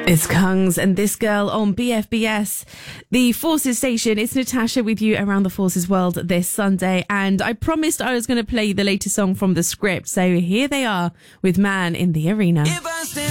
It's Kungs and This Girl on BFBS, the Forces station. It's Natasha with you around the Forces world this Sunday. And I promised I was going to play the latest song from The Script. So here they are with Man in the Arena.